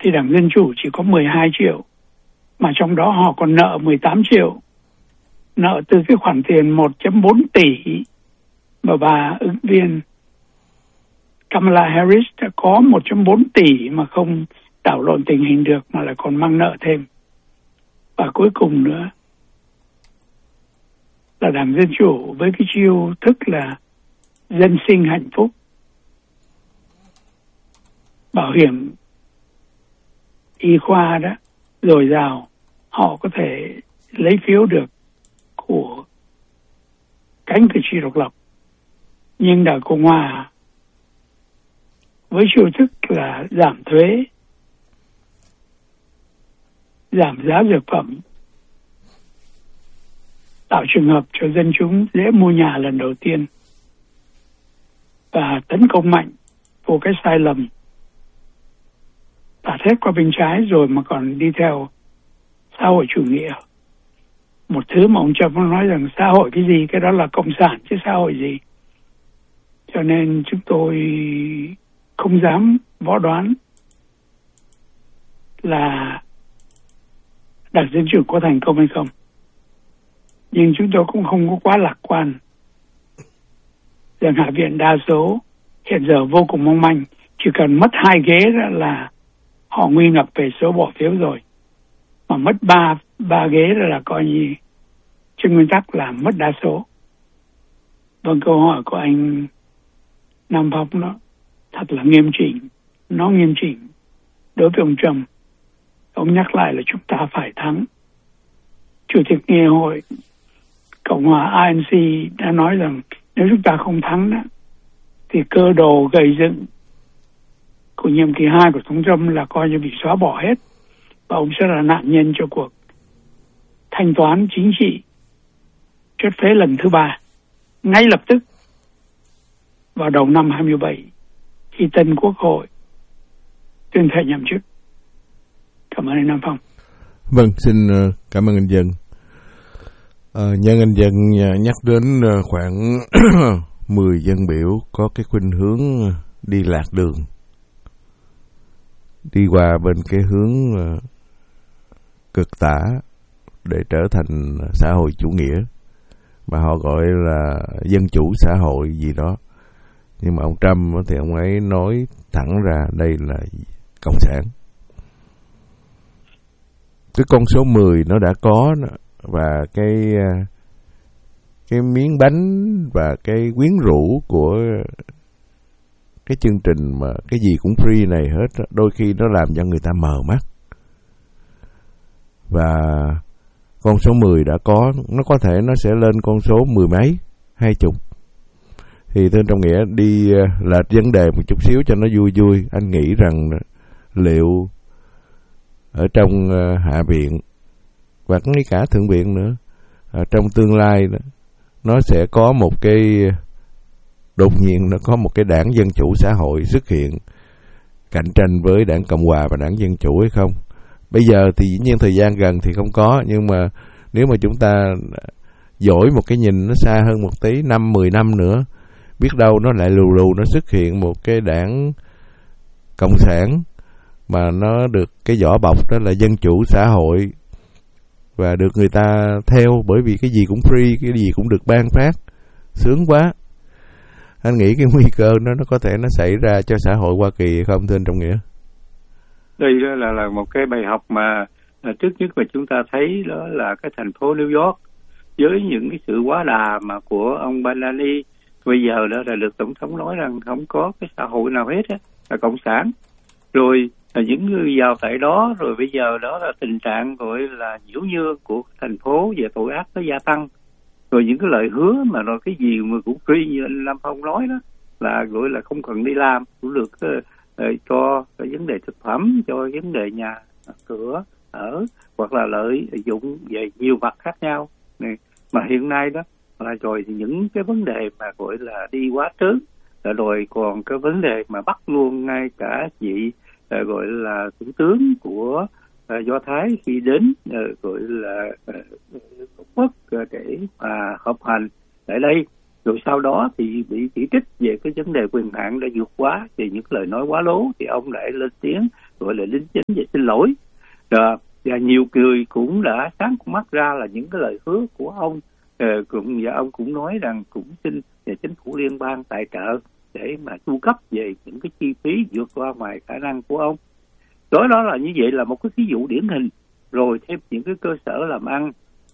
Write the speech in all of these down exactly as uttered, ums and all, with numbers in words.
thì Đảng Dân Chủ chỉ có mười hai triệu, mà trong đó họ còn nợ mười tám triệu, nợ từ cái khoản tiền một phẩy bốn tỷ mà bà ứng viên Kamala Harris đã có một phẩy bốn tỷ mà không đảo lộn tình hình được, mà lại còn mang nợ thêm. Và cuối cùng nữa là Đảng Dân Chủ với cái chiêu thức là dân sinh hạnh phúc, bảo hiểm y khoa đó dồi dào, họ có thể lấy phiếu được của cánh cử tri độc lập. Nhưng Đảng Cộng Hòa với chiêu thức là giảm thuế, giảm giá dược phẩm, tạo trường hợp cho dân chúng dễ mua nhà lần đầu tiên, và tấn công mạnh vô cái sai lầm tạt hết qua bên trái rồi mà còn đi theo xã hội chủ nghĩa. Một thứ mà ông Trump nói rằng xã hội cái gì, cái đó là cộng sản chứ xã hội gì. Cho nên chúng tôi không dám võ đoán là Đảng Dân Chủ có thành công hay không. Nhưng chúng tôi cũng không có quá lạc quan rằng Hạ viện đa số hiện giờ vô cùng mong manh. Chỉ cần mất hai ghế đó là họ nguy ngập về số bỏ phiếu rồi. Mà mất ba, ba ghế đó là coi như trên nguyên tắc là mất đa số. Vâng, câu hỏi của anh Nam Phong nó thật là nghiêm chỉnh. Nó nghiêm chỉnh đối với ông Trump. Ông nhắc lại là chúng ta phải thắng. Chủ tịch Nghị hội Cộng hòa i en xê đã nói rằng nếu chúng ta không thắng đó, thì cơ đồ gây dựng của nhiệm kỳ hai của Tổng Trump là coi như bị xóa bỏ hết. Và ông sẽ là nạn nhân cho cuộc thanh toán chính trị chốt phế lần thứ ba ngay lập tức vào đầu năm hai mươi bảy khi tân Quốc hội tuyên thệ nhậm chức. Cảm ơn anh Nam Phong. Vâng, xin cảm ơn anh Dân. À, nhân anh Dân nhắc đến khoảng mười dân biểu có cái khuynh hướng đi lạc đường, đi qua bên cái hướng cực tả để trở thành xã hội chủ nghĩa, mà họ gọi là dân chủ xã hội gì đó. Nhưng mà ông Trump thì ông ấy nói thẳng ra đây là cộng sản. Cái con số mười nó đã có, và cái cái miếng bánh và cái quyến rũ của cái chương trình mà cái gì cũng free này hết, đôi khi nó làm cho người ta mờ mắt. Và con số mười đã có, nó có thể nó sẽ lên con số mười mấy, hai chục. Thì thưa trong nghĩa đi lệch vấn đề một chút xíu cho nó vui vui, anh nghĩ rằng liệu ở trong Hạ viện và ngay cả Thượng viện nữa, ở trong tương lai đó, nó sẽ có một cái đột nhiên nó có một cái đảng Dân Chủ Xã Hội xuất hiện cạnh tranh với đảng Cộng Hòa và đảng Dân Chủ hay không. Bây giờ thì dĩ nhiên thời gian gần thì không có, nhưng mà nếu mà chúng ta dỗi một cái nhìn nó xa hơn một tí, năm mười năm nữa, biết đâu nó lại lù lù nó xuất hiện một cái đảng cộng sản mà nó được cái vỏ bọc đó là dân chủ xã hội và được người ta theo, bởi vì cái gì cũng free, cái gì cũng được ban phát, sướng quá. Anh nghĩ cái nguy cơ nó nó có thể nó xảy ra cho xã hội Hoa Kỳ không, thưa anh Trọng Nghĩa? Đây là là một cái bài học mà trước nhất mà chúng ta thấy đó là cái thành phố New York với những cái sự quá đà mà của ông Banani bây giờ đó là được tổng thống nói rằng không có cái xã hội nào hết á, là cộng sản. Rồi là những người giàu tại đó, rồi bây giờ đó là tình trạng gọi là nhiễu nhương của thành phố về tội ác nó gia tăng. Rồi những cái lời hứa mà rồi cái gì mà cũng free như anh Lâm Phong nói đó, là gọi là không cần đi làm cũng được uh, uh, cho cái vấn đề thực phẩm, cho vấn đề nhà cửa ở, hoặc là lợi dụng về nhiều mặt khác nhau này. Mà hiện nay đó là rồi thì những cái vấn đề mà gọi là đi quá trớn, rồi còn cái vấn đề mà bắt luôn ngay cả vị uh, gọi là thủ tướng của uh, Do Thái khi đến uh, gọi là Trung Quốc uh, để mà họp hành tại đây. Rồi sau đó thì bị chỉ trích về cái vấn đề quyền hạn đã vượt quá, thì những lời nói quá lố thì ông lại lên tiếng gọi là đính chính và xin lỗi. Rồi, và nhiều người cũng đã sáng con mắt ra là những cái lời hứa của ông, ờ, cũng và ông cũng nói rằng cũng xin về chính phủ liên bang tài trợ để mà chu cấp về những cái chi phí vượt qua ngoài khả năng của ông. Đó đó là như vậy, là một cái ví dụ điển hình. Rồi thêm những cái cơ sở làm ăn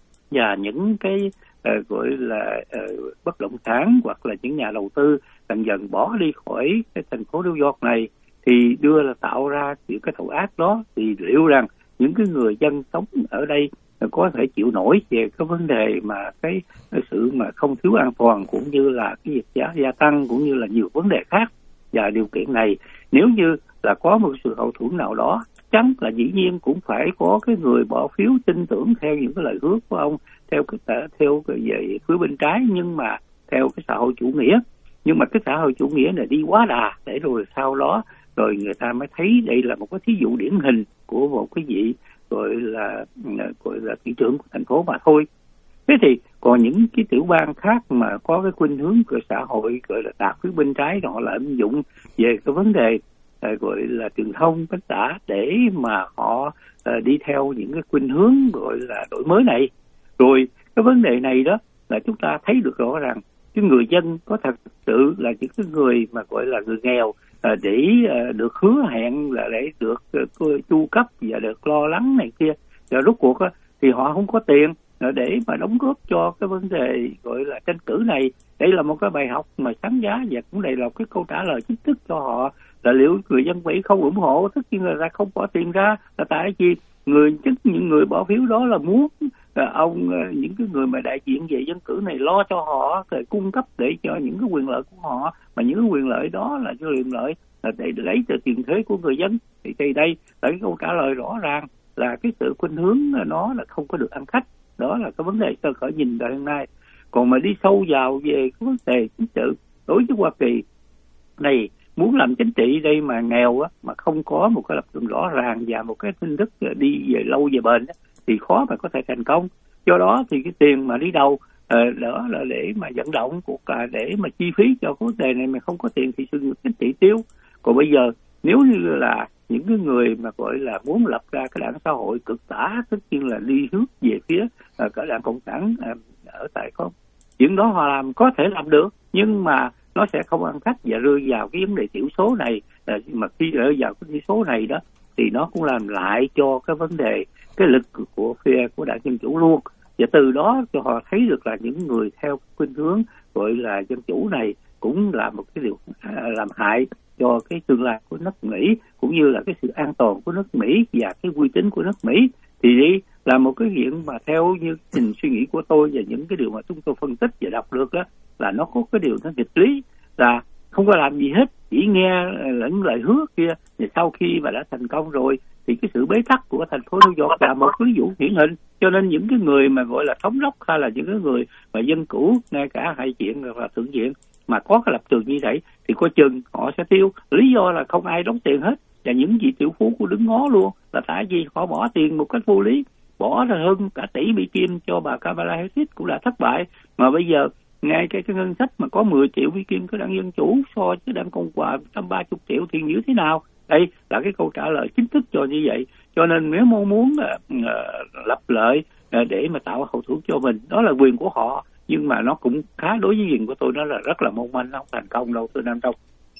và những cái uh, gọi là uh, bất động sản hoặc là những nhà đầu tư dần dần bỏ đi khỏi cái thành phố New York này, thì đưa là tạo ra những cái tội ác đó, thì liệu rằng những cái người dân sống ở đây có thể chịu nổi về cái vấn đề mà cái, cái sự mà không thiếu an toàn, cũng như là cái việc giá gia tăng, cũng như là nhiều vấn đề khác. Và điều kiện này nếu như là có một sự hậu thuẫn nào đó, chắn là dĩ nhiên cũng phải có cái người bỏ phiếu tin tưởng theo những cái lời hứa của ông, theo cái theo cái về phía bên trái, nhưng mà theo cái xã hội chủ nghĩa. Nhưng mà cái xã hội chủ nghĩa này đi quá đà, để rồi sau đó rồi người ta mới thấy đây là một cái thí dụ điển hình của một cái vị gọi là gọi là thị trưởng của thành phố mà thôi. Thế thì còn những cái tiểu bang khác mà có cái khuynh hướng của xã hội gọi là tạt phía bên trái, họ là ứng dụng về cái vấn đề gọi là truyền thông cách xã để mà họ uh, đi theo những cái khuynh hướng gọi là đổi mới này. Rồi cái vấn đề này đó là chúng ta thấy được rõ ràng cái người dân có thật sự là những cái người mà gọi là người nghèo uh, để uh, được hứa hẹn là để được uh, chu cấp và được lo lắng này kia, và rốt cuộc uh, thì họ không có tiền uh, để mà đóng góp cho cái vấn đề gọi là tranh cử này. Đây là một cái bài học mà sáng giá, và cũng đây là một cái câu trả lời chính thức cho họ là liệu người dân Mỹ không ủng hộ, tất nhiên là không bỏ tiền ra là tại vì người chức những người bỏ phiếu đó là muốn là ông những cái người mà đại diện về dân cử này lo cho họ, để cung cấp để cho những cái quyền lợi của họ, mà những cái quyền lợi đó là cho quyền lợi là để lấy từ tiền thuế của người dân. Thì, thì đây là cái câu trả lời rõ ràng là cái sự khuynh hướng nó là không có được ăn khách. Đó là cái vấn đề cơ khởi nhìn tại hôm nay. Còn mà đi sâu vào về cái vấn đề chính trị đối với Hoa Kỳ này, muốn làm chính trị đây mà nghèo á, mà không có một cái lập trường rõ ràng và một cái hình thức đi về lâu về bền á, thì khó mà có thể thành công. Do đó thì cái tiền mà đi đâu uh, đó là để mà vận động cuộc là để mà chi phí cho vấn đề này, mà không có tiền thì sự nghiệp chính trị tiêu. Còn bây giờ nếu như là những cái người mà gọi là muốn lập ra cái đảng xã hội cực tả, tất nhiên là đi hướng về phía uh, cả đảng cộng sản uh, ở tại không, chuyện đó họ làm có thể làm được, nhưng mà nó sẽ không ăn khách và rơi vào cái vấn đề thiểu số này. Mà khi rơi vào cái thiểu số này đó thì nó cũng làm lại cho cái vấn đề cái lực của phía của đảng Dân Chủ luôn, và từ đó cho họ thấy được là những người theo khuynh hướng gọi là dân chủ này cũng là một cái điều làm hại cho cái tương lai của nước Mỹ, cũng như là cái sự an toàn của nước Mỹ và cái uy tín của nước Mỹ. Thì đi là một cái chuyện mà theo như trình suy nghĩ của tôi và những cái điều mà chúng tôi phân tích và đọc được đó, là nó có cái điều nó nghịch lý, là không có làm gì hết, chỉ nghe lẫn lời hứa kia. Và sau khi mà đã thành công rồi thì cái sự bế tắc của thành phố New York là một ví dụ điển hình. Cho nên những cái người mà gọi là thống đốc hay là những cái người mà dân cử, ngay cả hai viện và thượng viện mà có cái lập trường như vậy thì coi chừng họ sẽ tiêu. Lý do là không ai đóng tiền hết, và những vị triệu phú cũng đứng ngó luôn, là tại vì họ bỏ tiền một cách vô lý, bỏ ra hơn cả tỷ Mỹ Kim cho bà Kamala Harris cũng là thất bại. Mà bây giờ ngay cái, cái ngân sách mà có mười triệu Mỹ Kim của đảng Dân Chủ so với đảng Cộng Hòa một trăm ba mươi triệu thì như thế nào? Đây là cái câu trả lời chính thức cho như vậy. Cho nên nếu mong muốn uh, uh, lập lợi uh, để mà tạo hậu thuẫn cho mình, đó là quyền của họ, nhưng mà nó cũng khá, đối với quyền của tôi nó là rất là mong manh, không thành công đâu, tôi Nam Đông.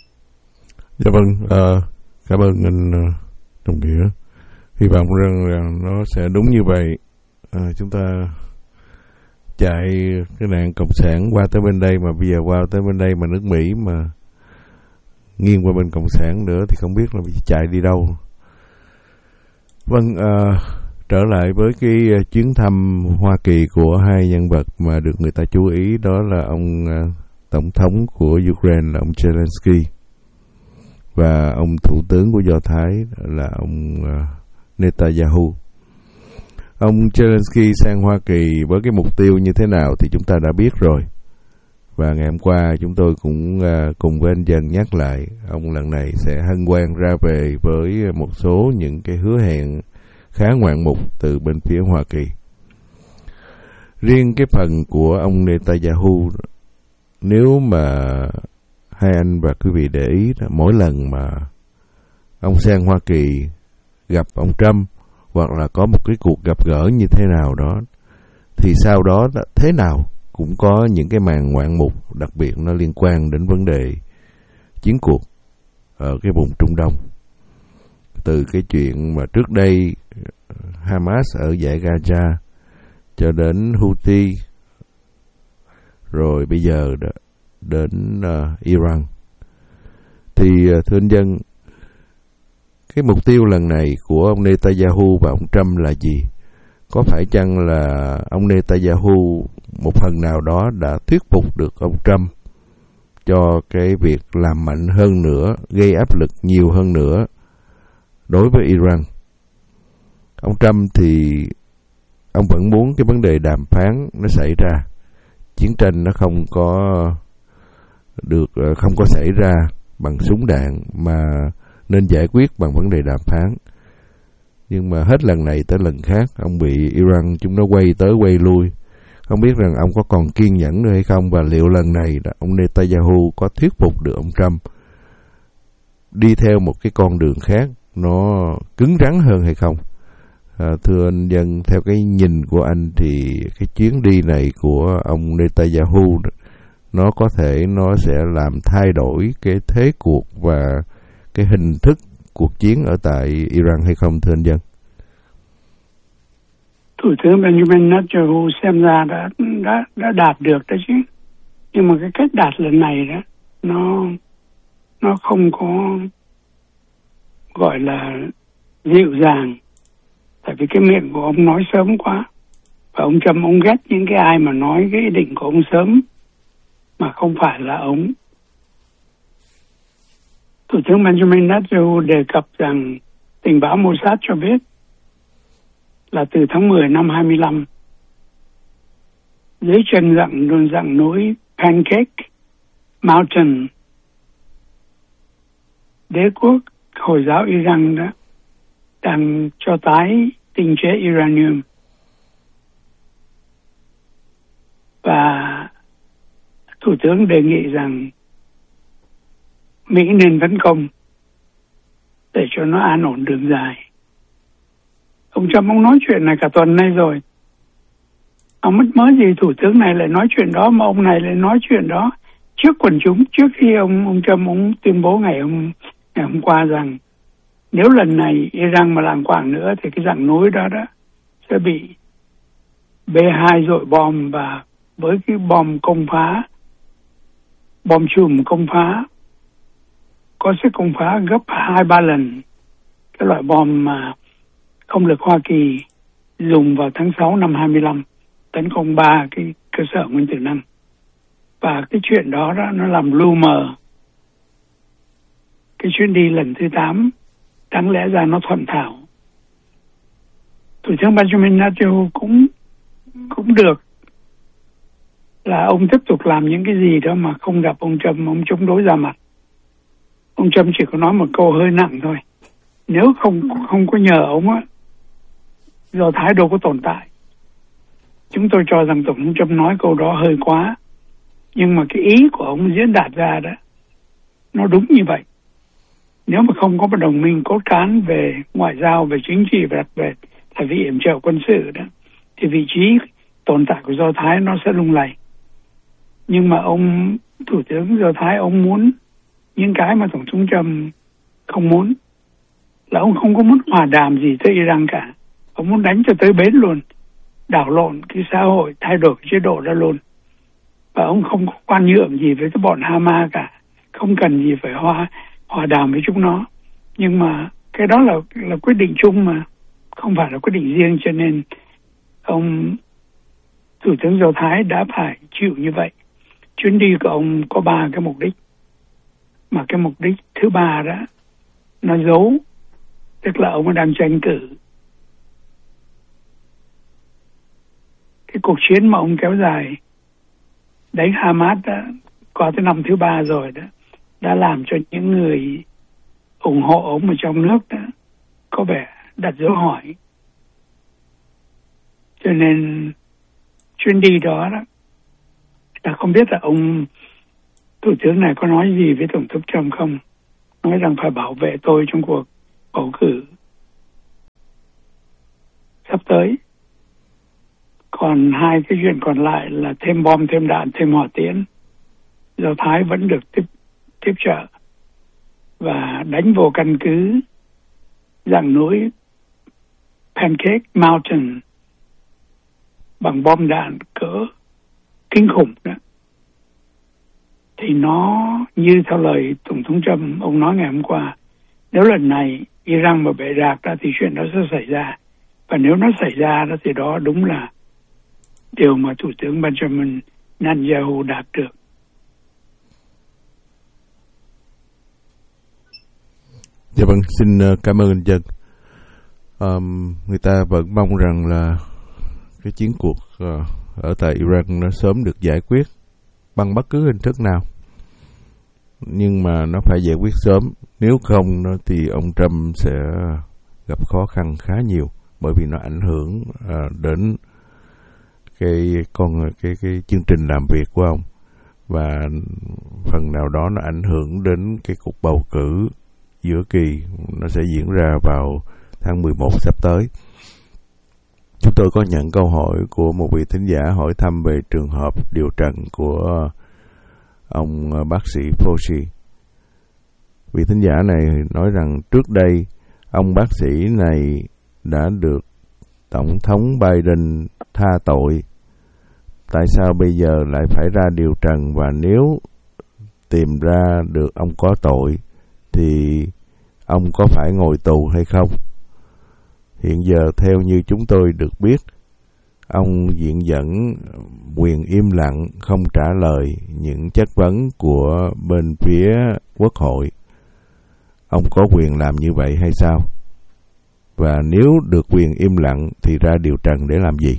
Dạ vâng, uh, cảm ơn anh uh, Đồng Nghĩa. Hy vọng rằng là nó sẽ đúng như vậy. Uh, chúng ta chạy cái nạn cộng sản qua tới bên đây, mà bây giờ qua tới bên đây mà nước Mỹ mà nghiêng qua bên cộng sản nữa thì không biết là chạy đi đâu. Vâng, uh, trở lại với cái chuyến thăm Hoa Kỳ của hai nhân vật mà được người ta chú ý, đó là ông uh, tổng thống của Ukraine là ông Zelensky và ông thủ tướng của Do Thái là ông uh, Netanyahu. Ông Zelensky sang Hoa Kỳ với cái mục tiêu như thế nào thì chúng ta đã biết rồi. Và ngày hôm qua chúng tôi cũng uh, cùng với anh Dân nhắc lại, ông lần này sẽ hân hoan ra về với một số những cái hứa hẹn khá ngoạn mục từ bên phía Hoa Kỳ. Riêng cái phần của ông Netanyahu, nếu mà hai anh và quý vị để ý, mỗi lần mà ông sang Hoa Kỳ gặp ông Trump hoặc là có một cái cuộc gặp gỡ như thế nào đó, thì sau đó thế nào cũng có những cái màn ngoạn mục đặc biệt nó liên quan đến vấn đề chiến cuộc ở cái vùng Trung Đông. Từ cái chuyện mà trước đây Hamas ở dải Gaza cho đến Houthi, rồi bây giờ đến uh, Iran. Thì uh, thưa anh Dân, cái mục tiêu lần này của ông Netanyahu và ông Trump là gì? Có phải chăng là ông Netanyahu một phần nào đó đã thuyết phục được ông Trump cho cái việc làm mạnh hơn nữa, gây áp lực nhiều hơn nữa đối với Iran? Ông Trump thì ông vẫn muốn cái vấn đề đàm phán nó xảy ra, chiến tranh nó không có được không có xảy ra bằng súng đạn mà nên giải quyết bằng vấn đề đàm phán. Nhưng mà hết lần này tới lần khác ông bị Iran chúng nó quay tới quay lui. Không biết rằng ông có còn kiên nhẫn nữa hay không, và liệu lần này ông Netanyahu có thuyết phục được ông Trump đi theo một cái con đường khác nó cứng rắn hơn hay không? À, thưa anh Dân, theo cái nhìn của anh thì cái chuyến đi này của ông Netanyahu nó có thể nó sẽ làm thay đổi cái thế cuộc và cái hình thức cuộc chiến ở tại Iran hay không, thưa anh Dân? Thủ tướng Benjamin Netanyahu xem ra đã đã đã đạt được đó chứ, nhưng mà cái cách đạt lần này đó nó nó không có gọi là dịu dàng, tại vì cái miệng của ông nói sớm quá, và ông Trump ông ghét những cái ai mà nói cái ý định của ông sớm mà không phải là ông. Thủ tướng Benjamin Netanyahu đề cập rằng tình báo Mossad cho biết là từ tháng mười năm hai mươi lăm, dưới chân dặng dặng núi Pancake Mountain, đế quốc Hồi giáo Iran đó đang cho tái tinh chế uranium, và Thủ tướng đề nghị rằng Mỹ nên tấn công để cho nó an ổn đường dài. Ông Trump ông nói chuyện này cả tuần nay rồi. Ông mất mớ gì thủ tướng này lại nói chuyện đó, mà ông này lại nói chuyện đó trước quần chúng, trước khi ông ông Trump ông tuyên bố ngày hôm ngày hôm qua rằng nếu lần này Iran mà làm quảng nữa thì cái dặng núi đó đó sẽ bị B hai dội bom, và với cái bom công phá, bom chùm công phá có sức công phá gấp hai ba lần cái loại bom mà không lực Hoa Kỳ dùng vào tháng sáu năm hai mươi lăm tấn công ba cái cơ sở nguyên tử năng. Và cái chuyện đó, đó nó làm lu mờ cái chuyến đi lần thứ tám, đáng lẽ ra nó thuận thảo. Thủ tướng Benjamin Netanyahu cũng cũng được là ông tiếp tục làm những cái gì đó mà không gặp ông Trump, ông chống đối ra mặt. Ông Trump chỉ có nói một câu hơi nặng thôi: nếu không không có nhờ ông á, Do Thái đâu có tồn tại. Chúng tôi cho rằng Tổng thống Trump nói câu đó hơi quá, nhưng mà cái ý của ông diễn đạt ra đó nó đúng như vậy. Nếu mà không có một đồng minh cốt cán về ngoại giao, về chính trị và đặc biệt là vị yểm trợ quân sự đó, thì vị trí tồn tại của Do Thái nó sẽ lung lay. Nhưng mà ông Thủ tướng Do Thái ông muốn những cái mà Tổng thống Trump không muốn, là ông không có muốn hòa đàm gì tới Iran cả. Ông muốn đánh cho tới bến luôn, đảo lộn cái xã hội, thay đổi cái chế độ ra luôn. Và ông không có quan nhượng gì với cái bọn Hamas cả, không cần gì phải hòa hòa đàm với chúng nó. Nhưng mà cái đó là là quyết định chung mà, không phải là quyết định riêng, cho nên ông Thủ tướng Do Thái đã phải chịu như vậy. Chuyến đi của ông có ba cái mục đích, mà cái mục đích thứ ba đó nó giấu, tức là ông đang tranh cử. Cái cuộc chiến mà ông kéo dài đánh Hamas đó, có tới năm thứ ba rồi đó, đã làm cho những người ủng hộ ông ở trong nước đó có vẻ đặt dấu hỏi. Cho nên chuyến đi đó đó, ta không biết là ông Thủ tướng này có nói gì với Tổng thống Trump không. Nói rằng phải bảo vệ tôi trong cuộc bầu cử. Còn hai cái chuyện còn lại là thêm bom, thêm đạn, thêm hỏa tiễn. Do Thái vẫn được tiếp, tiếp trợ và đánh vô căn cứ dạng núi Pancake Mountain bằng bom đạn cỡ kinh khủng đó. Thì nó như theo lời Tổng thống Trump ông nói ngày hôm qua, nếu lần này Iran mà bể rạc ra thì chuyện đó sẽ xảy ra. Và nếu nó xảy ra đó thì đó đúng là điều mà Thủ tướng Benjamin Netanyahu đạt được. Dạ vâng, xin cảm ơn anh Dân. Um, người ta vẫn mong rằng là cái chiến cuộc uh, ở tại Iran nó sớm được giải quyết bằng bất cứ hình thức nào. Nhưng mà nó phải giải quyết sớm. Nếu không thì ông Trump sẽ gặp khó khăn khá nhiều, bởi vì nó ảnh hưởng uh, đến cái con cái cái chương trình làm việc của ông, và phần nào đó nó ảnh hưởng đến cái cuộc bầu cử giữa kỳ nó sẽ diễn ra vào tháng mười một sắp tới. Chúng tôi có nhận câu hỏi của một vị thính giả hỏi thăm về trường hợp điều trần của ông bác sĩ Fauci. Vị thính giả này nói rằng trước đây ông bác sĩ này đã được Tổng thống Biden tha tội. Tại sao bây giờ lại phải ra điều trần, và nếu tìm ra được ông có tội thì ông có phải ngồi tù hay không? Hiện giờ theo như chúng tôi được biết, ông viện dẫn quyền im lặng không trả lời những chất vấn của bên phía Quốc hội. Ông có quyền làm như vậy hay sao? Và nếu được quyền im lặng thì ra điều trần để làm gì?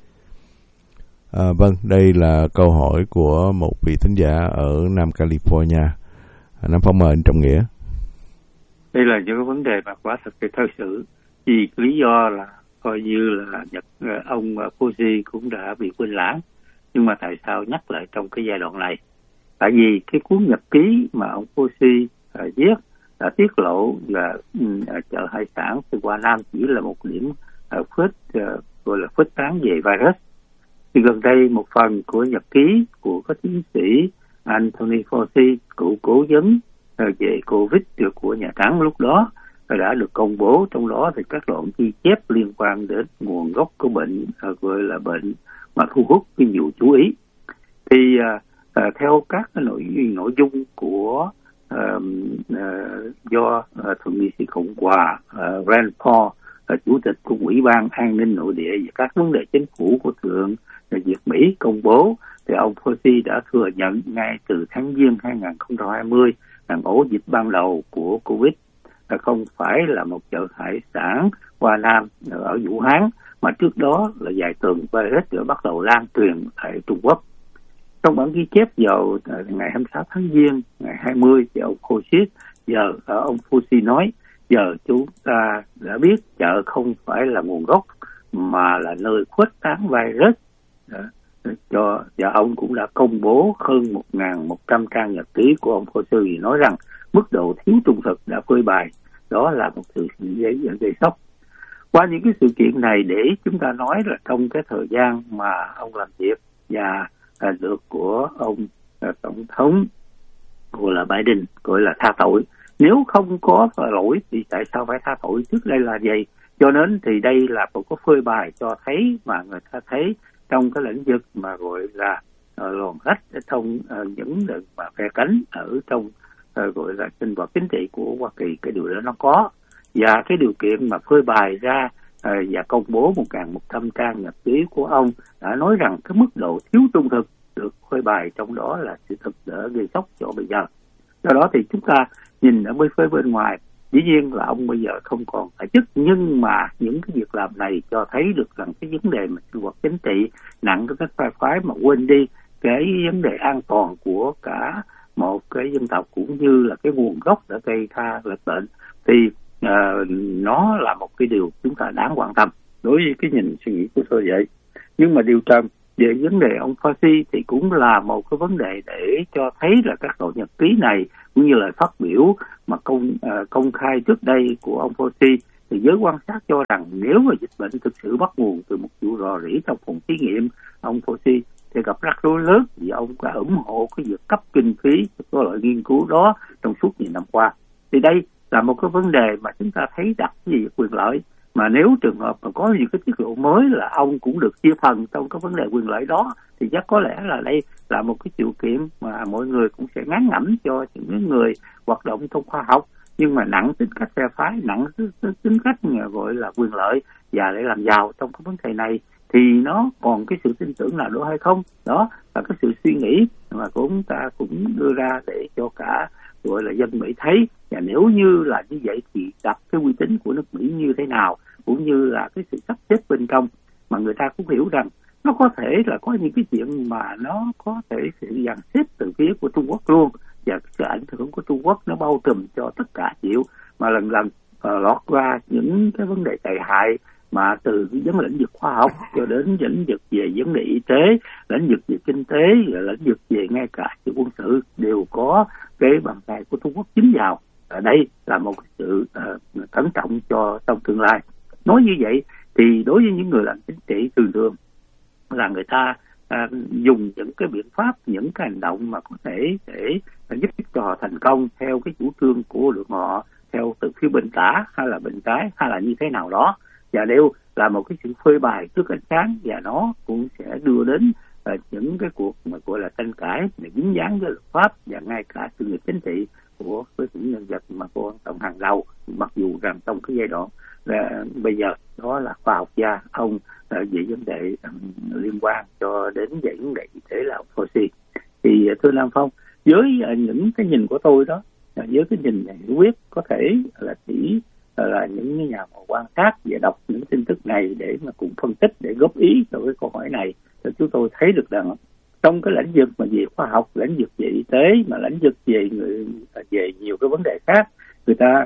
À, vâng, đây là câu hỏi của một vị thính giả ở Nam California. Nam Phong mời anh Trọng Nghĩa. Đây là những cái vấn đề mà quả thật phải thật sự, vì lý do là coi như là Nhật, ông Fauci cũng đã bị quên lãng. Nhưng mà tại sao nhắc lại trong cái giai đoạn này? Tại vì cái cuốn nhật ký mà ông Fauci uh, viết đã tiết lộ là uh, chợ hải sản từ Hoa Nam chỉ là một điểm uh, khuếch uh, gọi là khuếch tán về virus. Thì gần đây một phần của nhật ký của các tiến sĩ Anthony Fauci, cựu cố vấn về Covid của Nhà Trắng lúc đó, đã được công bố. Trong đó thì các đoạn ghi chép liên quan đến nguồn gốc của bệnh, gọi là bệnh mà thu hút cái nhiều chú ý. Thì à, theo các cái nội nội dung của à, à, do à, thượng nghị sĩ Cộng hòa à, Rand Paul, à, chủ tịch của Ủy ban An ninh Nội địa và các vấn đề chính phủ của Thượng Việt Mỹ công bố, thì ông Fauci đã thừa nhận ngay từ tháng Giêng hai không hai không rằng ổ dịch ban đầu của Covid là không phải là một chợ hải sản Hoa Nam ở Vũ Hán, mà trước đó là vài tuần virus đã bắt đầu lan truyền tại Trung Quốc. Trong bản ghi chép vào ngày hai mươi sáu tháng Giêng ngày hai mươi, thì ông Fauci giờ ông Fauci nói giờ chúng ta đã biết chợ không phải là nguồn gốc mà là nơi khuếch tán virus. Cho và ông cũng đã công bố hơn một nghìn một trăm trang nhật ký của ông Fauci, nói rằng mức độ thiếu trung thực đã phơi bày. Đó là một sự gây gây sốc. Qua những cái sự kiện này, để chúng ta nói là trong cái thời gian mà ông làm việc và à, được của ông à, tổng thống gọi là Biden gọi là tha tội. Nếu không có lỗi thì tại sao phải tha tội? Trước đây là gì? Cho nên thì đây là một cái phơi bày cho thấy mà người ta thấy trong cái lĩnh vực mà gọi là uh, luồn lách trong uh, những đợt mà phe cánh ở trong uh, gọi là sinh hoạt chính trị của Hoa Kỳ, cái điều đó nó có. Và cái điều kiện mà phơi bày ra uh, và công bố một nghìn một trăm trang nhật ký của ông đã nói rằng cái mức độ thiếu trung thực được phơi bày trong đó là sự thực đã gây sốc cho bây giờ. Do đó thì chúng ta nhìn ở bên phía bên ngoài, dĩ nhiên là ông bây giờ không còn tại chức, nhưng mà những cái việc làm này cho thấy được rằng cái vấn đề mà sinh hoạt chính trị nặng của các phe phái mà quên đi cái vấn đề an toàn của cả một cái dân tộc, cũng như là cái nguồn gốc đã gây ra dịch bệnh, thì uh, nó là một cái điều chúng ta đáng quan tâm. Đối với cái nhìn suy nghĩ của tôi vậy. Nhưng mà điều trần về vấn đề ông Fauci thì cũng là một cái vấn đề để cho thấy là các đoạn nhật ký này cũng như là phát biểu mà công uh, công khai trước đây của ông Fauci thì giới quan sát cho rằng nếu mà dịch bệnh thực sự bắt nguồn từ một vụ rò rỉ trong phòng thí nghiệm, ông Fauci thì gặp rắc rối lớn vì ông đã ủng hộ cái việc cấp kinh phí cho loại nghiên cứu đó trong suốt nhiều năm qua. Thì đây là một cái vấn đề mà chúng ta thấy đặt gì quyền lợi, mà nếu trường hợp mà có những cái tiết lộ mới là ông cũng được chia phần trong cái vấn đề quyền lợi đó, thì chắc có lẽ là đây là một cái sự kiện mà mọi người cũng sẽ ngán ngẩm cho những người hoạt động trong khoa học, nhưng mà nặng tính cách phe phái, nặng tính cách gọi là quyền lợi và để làm giàu trong cái vấn đề này, thì nó còn cái sự tin tưởng nào đó hay không? Đó là cái sự suy nghĩ mà chúng ta cũng đưa ra để cho cả gọi là dân Mỹ thấy, và nếu như là như vậy thì đặt cái uy tín của nước Mỹ như thế nào, cũng như là cái sự sắp xếp bên trong, mà người ta cũng hiểu rằng nó có thể là có những cái chuyện mà nó có thể sự dàn xếp từ phía của Trung Quốc luôn, và sự ảnh hưởng của Trung Quốc nó bao trùm cho tất cả chịu, mà lần lần uh, lọt qua những cái vấn đề tệ hại mà từ cái vấn lĩnh vực khoa học cho đến lĩnh vực về vấn đề y tế, lĩnh vực về kinh tế, lĩnh vực về ngay cả sự quân sự đều có cái bàn tay của Trung Quốc chính vào. Ở đây là một sự uh, cẩn trọng cho trong tương lai. Nói như vậy thì đối với những người làm chính trị thường thường là người ta à, dùng những cái biện pháp, những cái hành động mà có thể để giúp cho họ thành công theo cái chủ trương của được họ, theo từ phía bên tả hay là bên trái hay là như thế nào đó, và đều là một cái sự phơi bày trước ánh sáng, và nó cũng sẽ đưa đến à, những cái cuộc mà gọi là tranh cãi để dính dáng với luật pháp và ngay cả sự nghiệp chính trị của với những nhân vật mà quan trọng hàng đầu, mặc dù rằng trong cái giai đoạn là bây giờ đó là khoa học gia ông về vấn đề um, liên quan cho đến về vấn đề y tế là ông Fauci. Thì thưa Nam Phong, với uh, những cái nhìn của tôi đó, uh, với cái nhìn hiểu biết có thể là chỉ uh, là những nhà mà quan sát và đọc những tin tức này để mà cùng phân tích, để góp ý cho cái câu hỏi này, thì chúng tôi thấy được rằng trong cái lĩnh vực mà về khoa học, lĩnh vực về y tế, mà lĩnh vực về người về nhiều cái vấn đề khác, người ta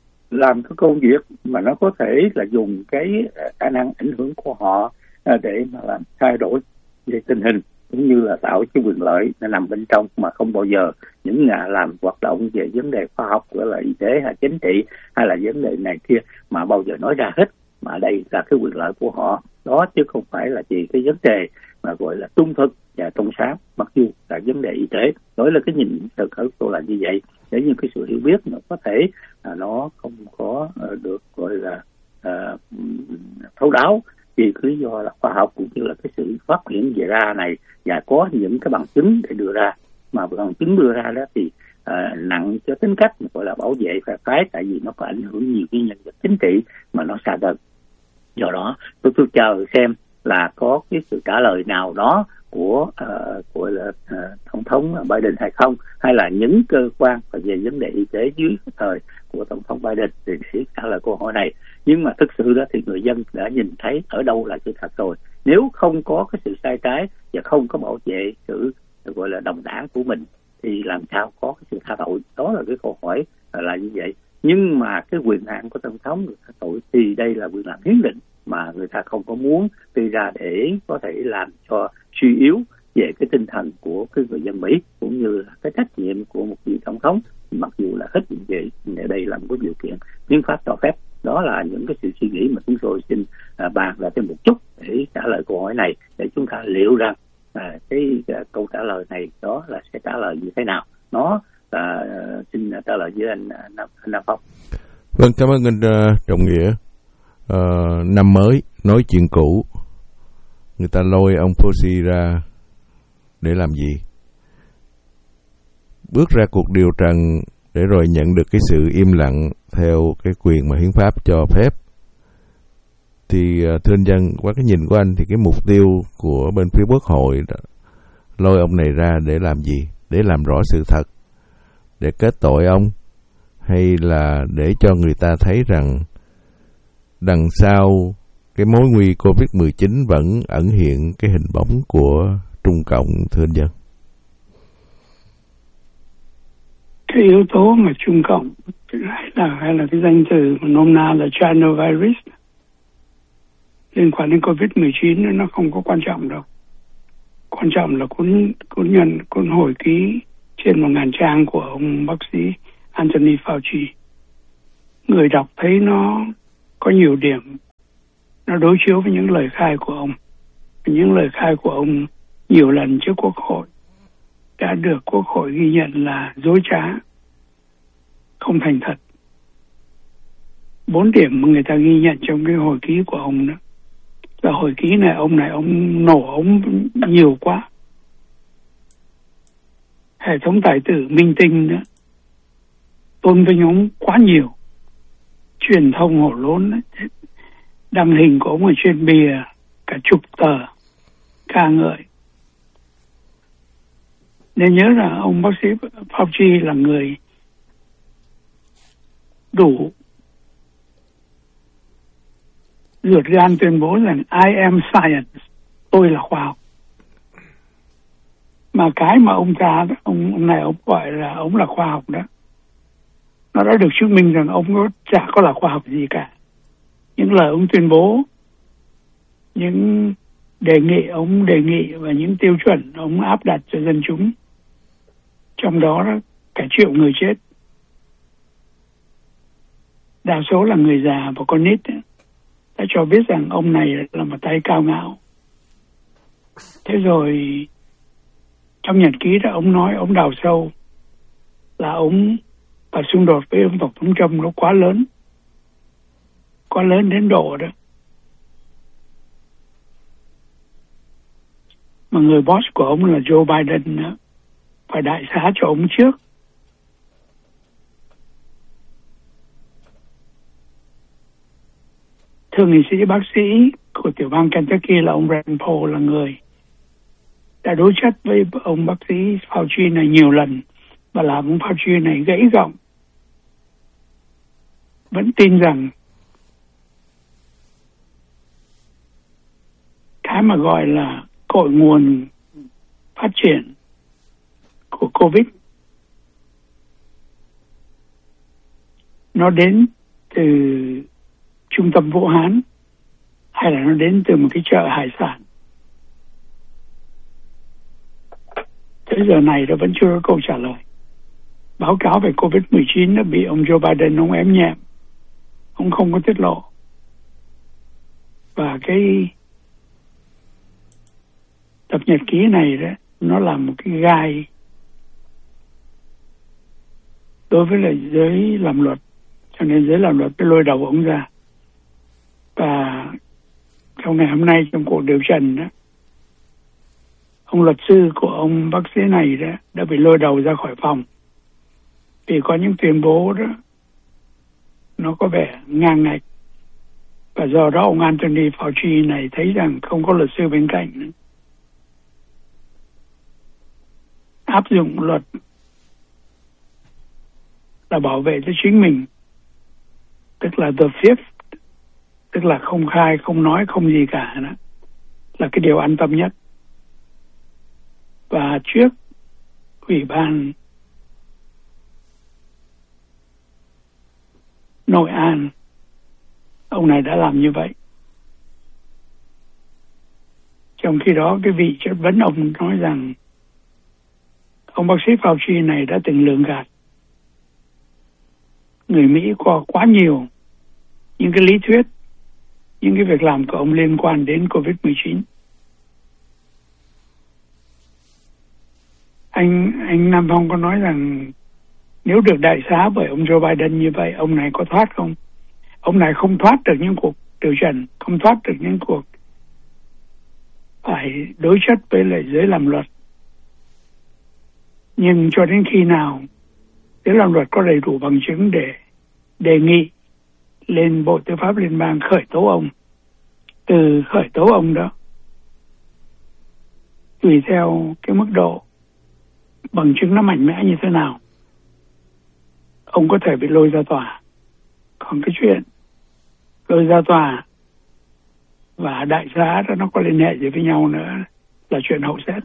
làm cái công việc mà nó có thể là dùng cái khả năng ảnh hưởng của họ để mà làm thay đổi về tình hình, cũng như là tạo cái quyền lợi nó nằm bên trong, mà không bao giờ những nhà làm hoạt động về vấn đề khoa học, gọi là y tế hay chính trị hay là vấn đề này kia mà bao giờ nói ra hết, mà đây là cái quyền lợi của họ đó, chứ không phải là chỉ cái vấn đề mà gọi là trung thực và trong sáng, mặc dù là vấn đề y tế. Đó là cái nhìn từ khởi tôi là như vậy, để những cái sự hiểu biết nó có thể à, nó không có uh, được gọi là uh, thấu đáo, vì lý do là khoa học cũng như là cái sự phát hiện về ra này và có những cái bằng chứng để đưa ra, mà bằng chứng đưa ra đó thì uh, nặng cho tính cách gọi là bảo vệ phe phái, tại vì nó có ảnh hưởng nhiều cái nhân vật chính trị mà nó xa gần. Do đó tôi tôi chờ xem là có cái sự trả lời nào đó của uh, của là, uh, tổng thống Biden hay không, hay là những cơ quan về vấn đề y tế dưới cái thời của tổng thống Biden để, để trả lời câu hỏi này. Nhưng mà thực sự đó thì người dân đã nhìn thấy ở đâu là sự thật rồi. Nếu không có cái sự sai trái và không có bảo vệ sự gọi là đồng đảng của mình thì làm sao có cái sự tha tội? Đó là cái câu hỏi là, là như vậy. Nhưng mà cái quyền hạn của tổng thống được tha tội thì đây là quyền hạn hiến định mà người ta không có muốn đưa ra để có thể làm cho suy yếu về cái tinh thần của cái người dân Mỹ, cũng như là cái trách nhiệm của một vị tổng thống, mặc dù là hết nhiệm kỳ. Đây là một cái điều kiện hiến pháp cho phép. Đó là những cái sự suy nghĩ mà chúng tôi xin à, bàn lại thêm một chút để trả lời câu hỏi này, để chúng ta liệu rằng à, cái à, câu trả lời này đó là sẽ trả lời như thế nào. Nó à, xin trả lời với anh Nam, anh Nam Phong. Vâng, cảm ơn anh uh, Trọng Nghĩa. Uh, năm mới nói chuyện cũ, người ta lôi ông Fauci ra để làm gì? Bước ra cuộc điều trần để rồi nhận được cái sự im lặng theo cái quyền mà hiến pháp cho phép. Thì uh, thưa anh Dân, qua cái nhìn của anh thì cái mục tiêu của bên phía Quốc hội đó, lôi ông này ra để làm gì? Để làm rõ sự thật, để kết tội ông, hay là để cho người ta thấy rằng đằng sau cái mối nguy covid mười chín vẫn ẩn hiện cái hình bóng của Trung Cộng, thưa anh Dân? Cái yếu tố mà Trung Cộng hay là, hay là cái danh từ mà nôm na là China virus liên quan đến covid mười chín nó không có quan trọng đâu. Quan trọng là cuốn cuốn nhân cuốn hồi ký trên một ngàn trang của ông bác sĩ Anthony Fauci. Người đọc thấy nó có nhiều điểm nó đối chiếu với những lời khai của ông. Những lời khai của ông nhiều lần trước Quốc hội đã được Quốc hội ghi nhận là dối trá, không thành thật. Bốn điểm mà người ta ghi nhận trong cái hồi ký của ông đó là hồi ký này ông này ông nổ ông nhiều quá. Hệ thống tài tử minh tinh đó tôn vinh ông quá nhiều. Truyền thông hổ lốn đó, đăng hình của ông ở trên bìa cả chục tờ ca ngợi. Nên nhớ là ông bác sĩ Fauci là người đủ ruột gan tuyên bố rằng I am science, tôi là khoa học. Mà cái mà ông ta, ông, ông này ông gọi là ông là khoa học đó, nó đã được chứng minh rằng ông có, chả có là khoa học gì cả. Những lời ông tuyên bố, những đề nghị ông đề nghị và những tiêu chuẩn ông áp đặt cho dân chúng, trong đó, đó cả triệu người chết, đa số là người già và con nít ấy, đã cho biết rằng ông này là một tay cao ngạo. Thế rồi trong nhật ký đó ông nói ông đào sâu là ông và xung đột với ông Tổng thống Trump nó quá lớn, quá lớn đến độ đó mà người boss của ông là Joe Biden đó, phải đại xá cho ông trước. Thượng nghị sĩ bác sĩ của tiểu bang Kentucky là ông Rand Paul là người đã đối chất với ông bác sĩ Fauci này nhiều lần và làm ông Fauci này gãy giọng, vẫn tin rằng cái mà gọi là cội nguồn phát triển của Covid nó đến từ trung tâm Vũ Hán hay là nó đến từ một cái chợ hải sản. Tới giờ này nó vẫn chưa có câu trả lời. Báo cáo về Covid mười chín đã bị ông Joe Biden ông ém nhẹm, ông không có tiết lộ. Và cái tập nhật ký này đó, nó là một cái gai đối với lại giới làm luật, cho nên giới làm luật mới lôi đầu ông ra. Và trong ngày hôm nay trong cuộc điều trần đó, ông luật sư của ông bác sĩ này đó đã bị lôi đầu ra khỏi phòng vì có những tuyên bố đó nó có vẻ ngang ngạch, và do đó ông Anthony Fauci này thấy rằng không có luật sư bên cạnh nữa, áp dụng luật là bảo vệ cho chính mình, tức là the fifth, tức là không khai, không nói, không gì cả đó, là cái điều an tâm nhất. Và trước Ủy ban Nội An, ông này đã làm như vậy. Trong khi đó cái vị chất vấn ông nói rằng ông bác sĩ Fauci này đã từng lường gạt người Mỹ qua quá nhiều những cái lý thuyết, những cái việc làm của ông liên quan đến Covid mười chín. Anh anh Nam Phong có nói rằng nếu được đại xá bởi ông Joe Biden như vậy, ông này có thoát không? Ông này không thoát được những cuộc điều trần, không thoát được những cuộc phải đối chất với lại giới làm luật. Nhưng cho đến khi nào giới làm luật có đầy đủ bằng chứng để đề nghị lên Bộ Tư pháp Liên bang khởi tố ông, từ khởi tố ông đó, tùy theo cái mức độ bằng chứng nó mạnh mẽ như thế nào, ông có thể bị lôi ra tòa. Còn cái chuyện lôi ra tòa và đại giá đó nó có liên hệ gì với nhau nữa là chuyện hậu xét.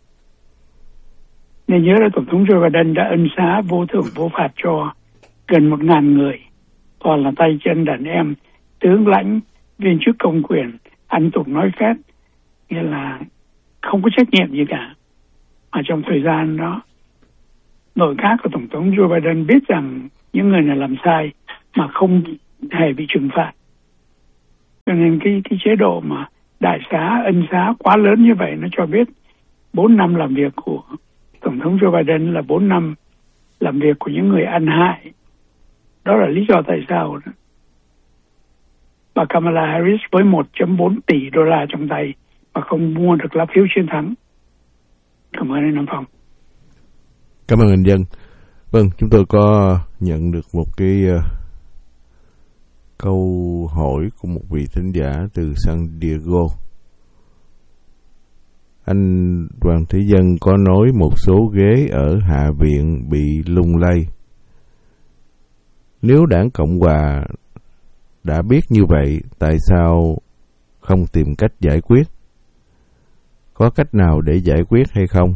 Nên nhớ là Tổng thống Joe Biden đã ân xá vô thưởng vô phạt cho gần một ngàn người, toàn là tay chân đàn em, tướng lãnh, viên chức công quyền, ăn tục nói phét, nghĩa là không có trách nhiệm gì cả. Mà trong thời gian đó, nội các của Tổng thống Joe Biden biết rằng những người này làm sai mà không hề bị trừng phạt, Cho nên cái cái chế độ mà đại xá, ân xá quá lớn như vậy, nó cho biết bốn năm làm việc của Tổng thống Joe Biden là bốn năm làm việc của những người ăn hại. Đó là lý do tại sao đó. Bà Kamala Harris với một phẩy bốn tỷ đô la trong tay mà không mua được lá phiếu chiến thắng. Cảm ơn anh Nam Phong. Cảm ơn anh Dân. Vâng, chúng tôi có nhận được một cái uh, câu hỏi của một vị thính giả từ San Diego. Anh Đoàn Thế Dân có nói một số ghế ở Hạ viện bị lung lay. Nếu đảng Cộng Hòa đã biết như vậy, tại sao không tìm cách giải quyết? Có cách nào để giải quyết hay không?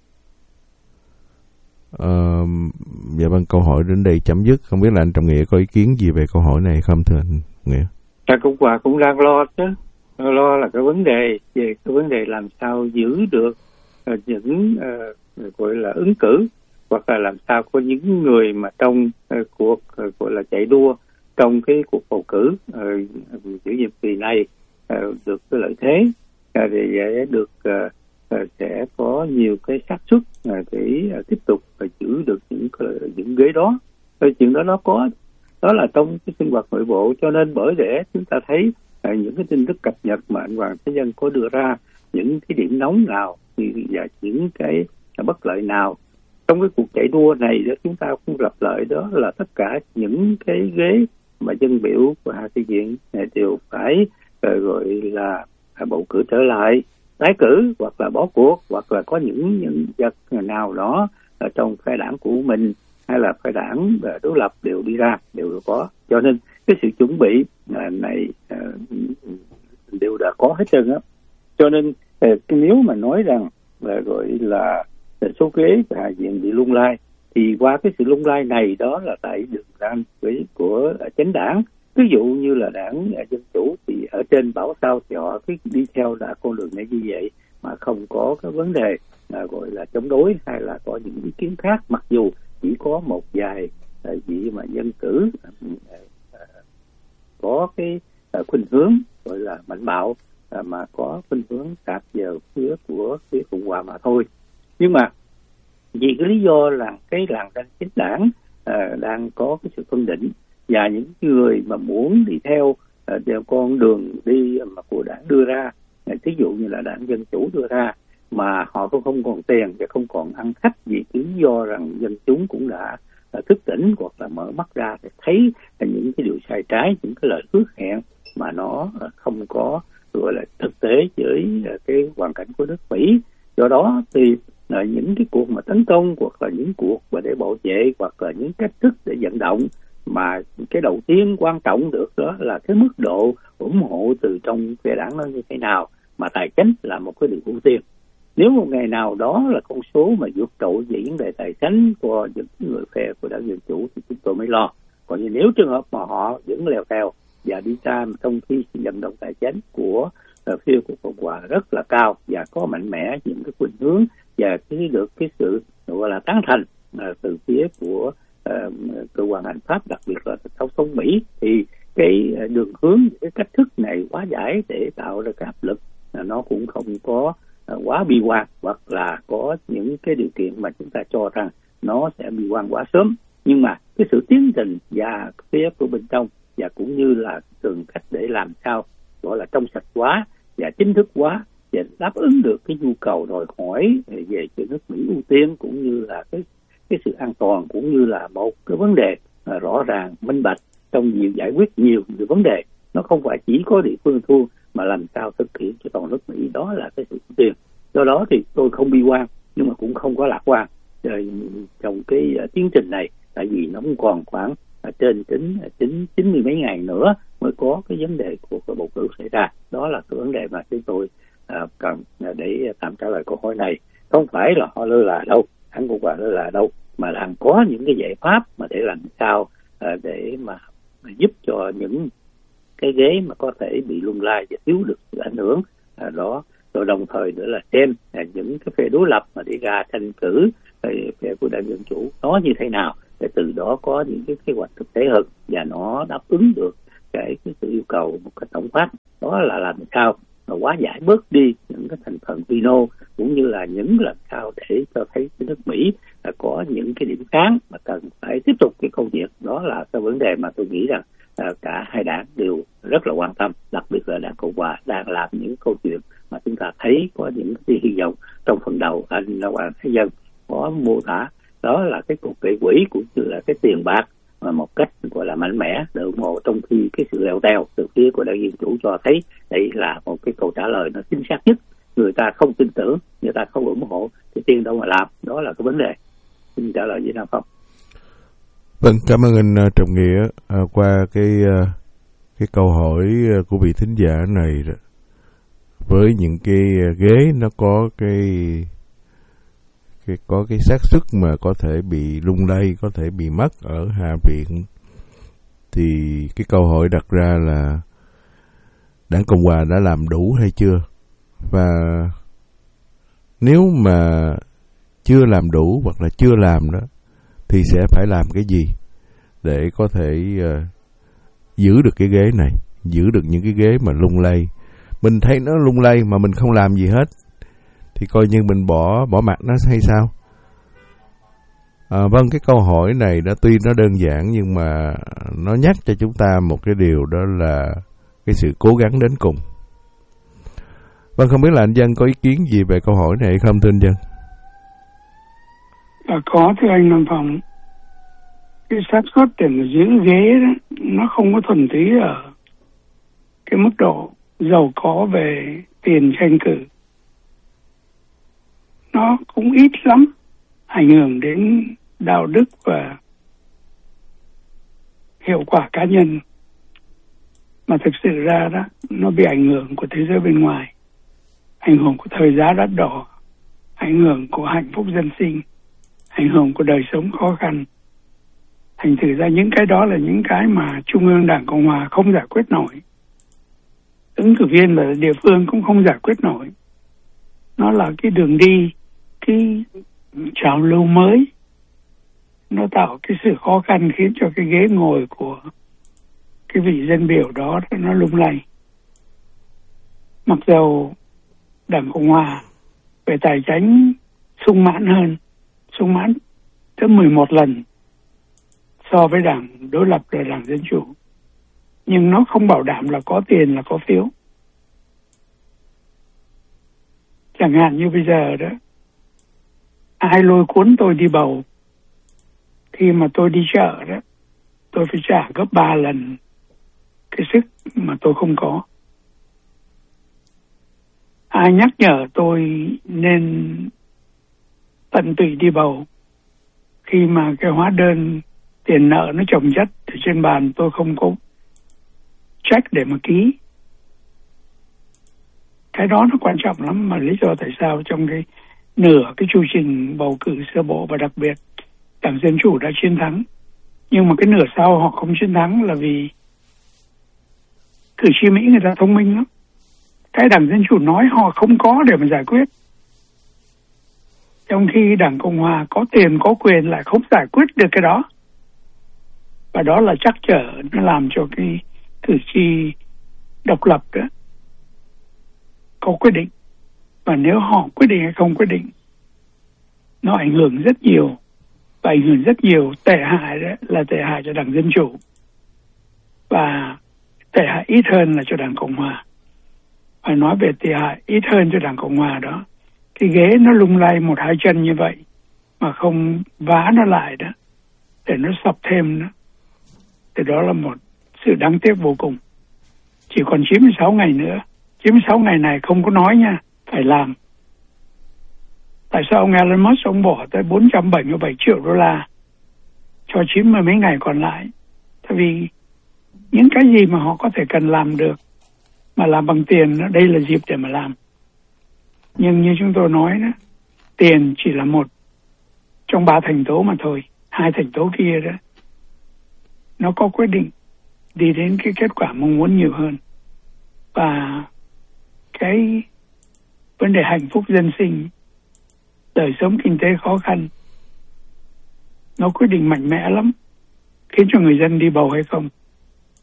Ờ, dạ vâng, câu hỏi đến đây chấm dứt. Không biết là anh Trọng Nghĩa có ý kiến gì về câu hỏi này không thưa anh Nghĩa? Đảng Cộng Hòa cũng đang lo chứ. Lo là cái vấn đề về cái vấn đề làm sao giữ được uh, những uh, gọi là ứng cử, hoặc là làm sao có những người mà trong uh, cuộc uh, gọi là chạy đua trong cái cuộc bầu cử uh, giữa nhiệm kỳ này uh, được cái lợi thế uh, để được uh, uh, sẽ có nhiều cái xác suất uh, để uh, tiếp tục uh, giữ được những uh, những ghế đó. Rồi chuyện đó nó có, đó là trong cái sinh hoạt nội bộ, cho nên bởi để chúng ta thấy À, những cái tin tức cập nhật mà anh Hoàng Thế Dân có đưa ra, những cái điểm nóng nào và những cái bất lợi nào trong cái cuộc chạy đua này, đó chúng ta cũng lập lợi, đó là tất cả những cái ghế mà dân biểu của Hạ Nghị viện này đều phải uh, gọi là uh, bầu cử trở lại, tái cử hoặc là bỏ cuộc, hoặc là có những nhân vật nào đó ở trong phe đảng của mình hay là phe đảng uh, đối lập đều đi ra, đều có. Cho nên cái sự chuẩn bị uh, này uh, đều đã có hết trơn á. Cho nên uh, nếu mà nói rằng uh, gọi là số ghế của Hạ viện bị lung lay, thì qua cái sự lung lay này đó là tại đường ranh của uh, chánh đảng. Ví dụ như là đảng uh, Dân Chủ thì ở trên bảo sao thì họ cứ đi theo đã con đường này như vậy mà không có cái vấn đề uh, gọi là chống đối hay là có những ý kiến khác, mặc dù chỉ có một vài uh, vị mà dân cử uh, có cái uh, khuynh hướng gọi là mạnh bạo, uh, mà có khuynh hướng tạp vào phía của phía Cộng Hòa mà thôi. Nhưng mà vì cái lý do là cái làng ranh chính đảng uh, đang có cái sự phân định, và những người mà muốn đi theo uh, theo con đường đi mà của đảng đưa ra, uh, ví dụ như là đảng Dân Chủ đưa ra, mà họ cũng không còn tiền và không còn ăn khách, vì lý do rằng dân chúng cũng đã uh, thức tỉnh hoặc là mở mắt ra để thấy uh, những cái điều sai trái, những cái lời hứa hẹn mà nó uh, không có gọi là thực tế với uh, cái hoàn cảnh của nước Mỹ. Do đó thì uh, những cái cuộc mà tấn công hoặc là những cuộc mà để bảo vệ hoặc là những cách thức để vận động, mà cái đầu tiên quan trọng được đó là cái mức độ ủng hộ từ trong phe đảng nó như thế nào, mà tài chính là một cái điều ưu tiên. Nếu một ngày nào đó là con số mà vượt trội về vấn đề tài chính của những người phe của đảng Dân Chủ thì chúng tôi mới lo. Còn như nếu trường hợp mà họ vẫn leo theo và đi xa trong khi vận động tài chính của uh, phía của Cộng Hòa rất là cao và có mạnh mẽ những cái khuynh hướng và cái được cái sự gọi là tán thành uh, từ phía của uh, cơ quan hành pháp, đặc biệt là tổng thống Mỹ, thì cái uh, đường hướng, cái cách thức này quá giải để tạo ra cái áp lực uh, nó cũng không có uh, quá bi quan, hoặc là có những cái điều kiện mà chúng ta cho rằng nó sẽ bi quan quá sớm. Nhưng mà cái sự tiến trình và phía của bên trong và cũng như là từng cách để làm sao gọi là trong sạch quá và chính thức quá và đáp ứng được cái nhu cầu đòi hỏi về cho nước Mỹ ưu tiên, cũng như là cái cái sự an toàn, cũng như là một cái vấn đề rõ ràng minh bạch trong nhiều giải quyết nhiều nhiều vấn đề. Nó không phải chỉ có địa phương thua, mà làm sao thực hiện cho toàn nước Mỹ, đó là cái sự ưu tiên. Do đó thì tôi không bi quan nhưng mà cũng không có lạc quan trong cái tiến trình này, tại vì nó cũng còn khoảng trên chín chín chín mươi mấy ngày nữa mới có cái vấn đề của cái bầu cử xảy ra. Đó là cái vấn đề mà chúng tôi à, cần để tạm trả lời câu hỏi này. Không phải là họ lơ là đâu, hắn cũng quả lơ là đâu, mà đang có những cái giải pháp mà để làm sao à, để mà, mà giúp cho những cái ghế mà có thể bị lung lay và thiếu được sự ảnh hưởng à, đó. Rồi đồng thời nữa là xem à, những cái phe đối lập mà đi ra tranh cử phe của đảng Dân Chủ nó như thế nào, để từ đó có những cái kế hoạch thực tế hơn và nó đáp ứng được cái, cái sự yêu cầu một cách tổng quát, đó là làm sao mà hóa giải bớt đi những cái thành phần vino, cũng như là những làm sao để cho thấy cái nước Mỹ là có những cái điểm sáng mà cần phải tiếp tục cái công việc. Đó là cái vấn đề mà tôi nghĩ rằng à, cả hai đảng đều rất là quan tâm, đặc biệt là đảng Cộng hòa đang làm những câu chuyện mà chúng ta thấy có những cái hy vọng. Trong phần đầu anh Hoàng Thái Dân có mô tả đó là cái cuộc gây quỹ cũng như là cái tiền bạc mà một cách gọi là mạnh mẽ để ủng hộ, trong khi cái sự leo teo từ phía của đảng Dân Chủ cho thấy đây là một cái câu trả lời nó chính xác nhất. Người ta không tin tưởng, người ta không ủng hộ thì tiền đâu mà làm, đó là cái vấn đề. Xin trả lời như nào không? Vâng, cảm ơn anh uh, Trọng Nghĩa. À, qua cái uh, cái câu hỏi uh, của vị thính giả này đó, với những cái uh, ghế nó có cái cái có cái xác suất mà có thể bị lung lay, có thể bị mất ở Hạ viện, thì cái câu hỏi đặt ra là đảng Cộng hòa đã làm đủ hay chưa? Và nếu mà chưa làm đủ hoặc là chưa làm đó thì sẽ phải làm cái gì để có thể uh, giữ được cái ghế này, giữ được những cái ghế mà lung lay. Mình thấy nó lung lay mà mình không làm gì hết thì coi như mình bỏ bỏ mặt nó hay sao? À, vâng, cái câu hỏi này đó tuy nó đơn giản nhưng mà nó nhắc cho chúng ta một cái điều, đó là cái sự cố gắng đến cùng. Vâng, không biết là anh Dân có ý kiến gì về câu hỏi này hay không, thưa anh Dân? À, có, thưa anh Nam Phong. Cái xác suất để mà giữ ghế đó, nó không có thuần túy ở cái mức độ giàu có về tiền tranh cử. Nó cũng ít lắm ảnh hưởng đến đạo đức và hiệu quả cá nhân, mà thực sự ra đó nó bị ảnh hưởng của thế giới bên ngoài, ảnh hưởng của thời giá đắt đỏ, ảnh hưởng của hạnh phúc dân sinh, ảnh hưởng của đời sống khó khăn. Thành thử ra những cái đó là những cái mà Trung ương Đảng Cộng hòa không giải quyết nổi, ứng cử viên ở địa phương cũng không giải quyết nổi. Nó là cái đường đi, cái trào lưu mới, nó tạo cái sự khó khăn khiến cho cái ghế ngồi của cái vị dân biểu đó nó lung lay. Mặc dầu Đảng Cộng hòa về tài chính sung mãn hơn, sung mãn tới mười một lần so với đảng đối lập là Đảng Dân Chủ, nhưng nó không bảo đảm là có tiền là có phiếu. Chẳng hạn như bây giờ đó, ai lôi cuốn tôi đi bầu, khi mà tôi đi chợ đó, tôi phải trả gấp ba lần cái sức mà tôi không có. Ai nhắc nhở tôi nên tận tụy đi bầu, khi mà cái hóa đơn tiền nợ nó chồng chất ở trên bàn, tôi không có check để mà ký. Cái đó nó quan trọng lắm, mà lý do tại sao trong cái nửa cái chu trình bầu cử sơ bộ và đặc biệt Đảng Dân Chủ đã chiến thắng, nhưng mà cái nửa sau họ không chiến thắng là vì cử tri Mỹ người ta thông minh lắm. Cái Đảng Dân Chủ nói họ không có để mà giải quyết, trong khi Đảng Cộng hòa có tiền có quyền lại không giải quyết được cái đó. Và đó là trắc trở, nó làm cho cái cử tri độc lập đó có quyết định. Và nếu họ quyết định hay không quyết định, nó ảnh hưởng rất nhiều. Và ảnh hưởng rất nhiều. Tệ hại đó là tệ hại cho Đảng Dân Chủ, và tệ hại ít hơn là cho Đảng Cộng hòa. Phải nói về tệ hại ít hơn cho Đảng Cộng hòa đó, cái ghế nó lung lay một hai chân như vậy mà không vá nó lại đó để nó sập thêm đó, thì đó là một sự đáng tiếc vô cùng. Chỉ còn chín mươi sáu ngày nữa. chín mươi sáu ngày này không có nói nha, phải làm. Tại sao ông Elon Musk ông bỏ tới bốn trăm bảy mươi bảy triệu đô la cho chín mươi mấy ngày còn lại? Tại vì những cái gì mà họ có thể cần làm được mà làm bằng tiền đó, đây là dịp để mà làm. Nhưng như chúng tôi nói đó, tiền chỉ là một trong ba thành tố mà thôi. Hai thành tố kia đó nó có quyết định đi đến cái kết quả mong muốn nhiều hơn. Và cái vấn đề hạnh phúc dân sinh, đời sống kinh tế khó khăn, nó quyết định mạnh mẽ lắm, khiến cho người dân đi bầu hay không.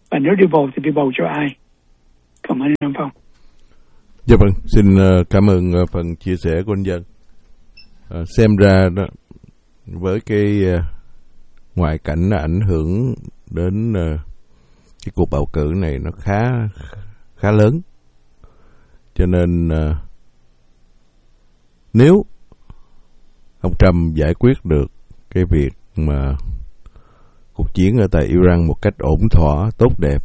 Và nếu đi bầu thì đi bầu cho ai? Cảm ơn anh Phong. Dạ vâng, xin cảm ơn phần chia sẻ của anh Dân. À, xem ra đó, với cái uh, ngoại cảnh nó ảnh hưởng đến uh, cái cuộc bầu cử này nó khá khá lớn. Cho nên uh, nếu ông Trump giải quyết được cái việc mà cuộc chiến ở tại Iran một cách ổn thỏa, tốt đẹp,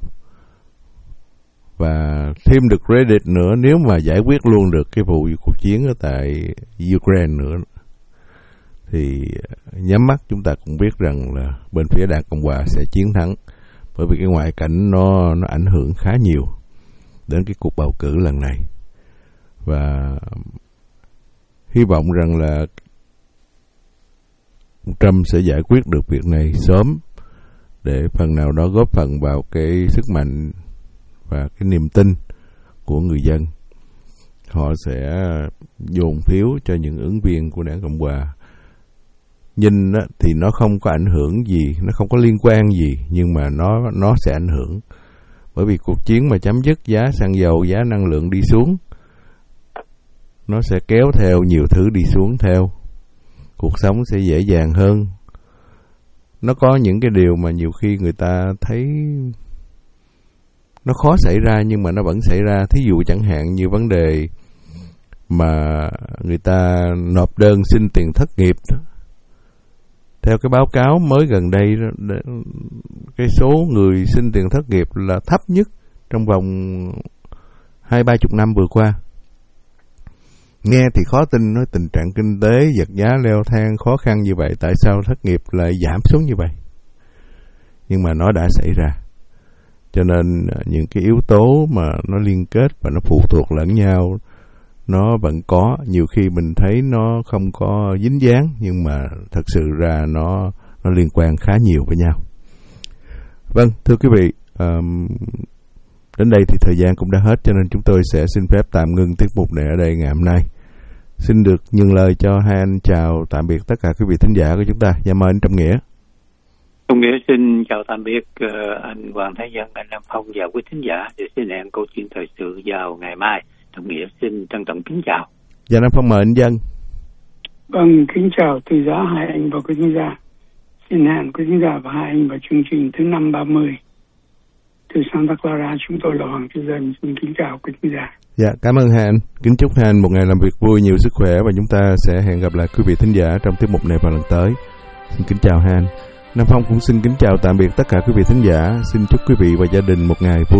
và thêm được credit nữa nếu mà giải quyết luôn được cái vụ cuộc chiến ở tại Ukraine nữa, thì nhắm mắt chúng ta cũng biết rằng là bên phía Đảng Cộng Hòa sẽ chiến thắng, bởi vì cái ngoại cảnh nó nó ảnh hưởng khá nhiều đến cái cuộc bầu cử lần này. Và hy vọng rằng là Trump sẽ giải quyết được việc này sớm, để phần nào đó góp phần vào cái sức mạnh và cái niềm tin của người dân. Họ sẽ dồn phiếu cho những ứng viên của Đảng Cộng Hòa. Nhìn á, thì nó không có ảnh hưởng gì, nó không có liên quan gì, nhưng mà nó nó sẽ ảnh hưởng. Bởi vì cuộc chiến mà chấm dứt, giá xăng dầu, giá năng lượng đi xuống, nó sẽ kéo theo nhiều thứ đi xuống theo. Cuộc sống sẽ dễ dàng hơn. Nó có những cái điều mà nhiều khi người ta thấy nó khó xảy ra nhưng mà nó vẫn xảy ra. Thí dụ chẳng hạn như vấn đề mà người ta nộp đơn xin tiền thất nghiệp đó. Theo cái báo cáo mới gần đây, cái số người xin tiền thất nghiệp là thấp nhất trong vòng hai ba chục năm vừa qua. Nghe thì khó tin, nói tình trạng kinh tế vật giá leo thang khó khăn như vậy, tại sao thất nghiệp lại giảm xuống như vậy? Nhưng mà nó đã xảy ra. Cho nên những cái yếu tố mà nó liên kết và nó phụ thuộc lẫn nhau, nó vẫn có. Nhiều khi mình thấy nó không có dính dáng, nhưng mà thật sự ra nó nó liên quan khá nhiều với nhau. Vâng, thưa quý vị, um, đến đây thì thời gian cũng đã hết, cho nên chúng tôi sẽ xin phép tạm ngưng tiết mục này ở đây ngày hôm nay. Xin được nhường lời cho hai anh chào tạm biệt tất cả quý vị thính giả của chúng ta. Dạ mời anh Trọng Nghĩa. Trọng Nghĩa xin chào tạm biệt uh, anh Hoàng Thái Dân, anh Nam Phong và quý thính giả. Để xin hẹn câu chuyện thời sự vào ngày mai. Trọng Nghĩa xin trân trọng kính chào. Dạ Nam Phong mời anh Dân. Vâng, kính chào từ giá hai anh và quý thính giả. Xin hẹn quý thính giả và hai anh vào chương trình thứ năm ba mươi. Từ Santa Clara, chúng tôi là Hoàng Thái Dân. Xin kính chào quý thính giả. Dạ, cảm ơn hai anh. Kính chúc hai anh một ngày làm việc vui, nhiều sức khỏe, và chúng ta sẽ hẹn gặp lại quý vị thính giả trong tiết mục này vào lần tới. Xin kính chào hai anh. Nam Phong cũng xin kính chào tạm biệt tất cả quý vị thính giả. Xin chúc quý vị và gia đình một ngày vui.